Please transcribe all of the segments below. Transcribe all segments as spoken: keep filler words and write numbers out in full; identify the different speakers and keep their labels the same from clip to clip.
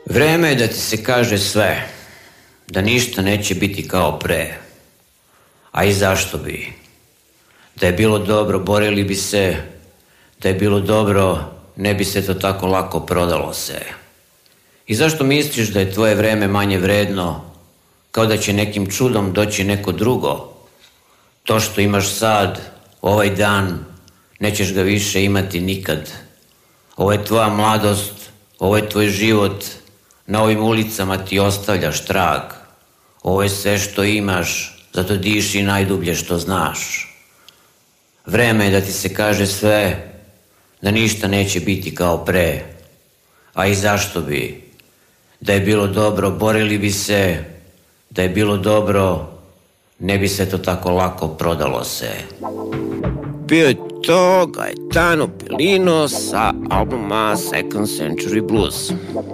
Speaker 1: Vreme je da ti se kaže sve, da ništa neće biti kao pre. A i zašto bi? Da je bilo dobro, borili bi se. Da je bilo dobro, ne bi se to tako lako prodalo se. I zašto misliš da je tvoje vreme manje vredno, kao da će nekim čudom doći neko drugo? To što imaš sad, ovaj dan, nećeš ga više imati nikad. Ovo je tvoja mladost, ovo je tvoj život, na ovim ulicama ti ostavljaš trag. Ovo je sve što imaš, zato diši najdublje što znaš. Vreme je da ti se kaže sve, da ništa neće biti kao pre. A i zašto bi? Da je bilo dobro, borili bi se. Da je bilo dobro, ne bi se to tako lako prodalo se.
Speaker 2: Bio je to Gaetano Pelino sa albuma Second Century Blues.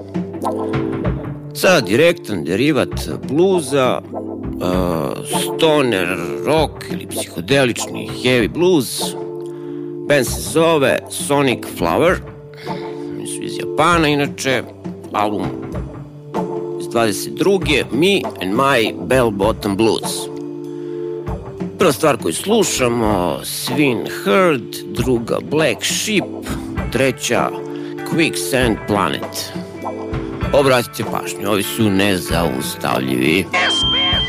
Speaker 2: Sada direktan derivat bluza, uh, stoner rock ili psihodelični heavy blues. Band se zove Sonic Flower, oni su iz Japana inače, album iz dvadeset druge Me and My Bell Bottom Blues. Prva stvar koju slušamo, Swin Herd, druga Black Sheep, treća Quicksand Planet. Obratite pažnju, ovi su nezaustavljivi.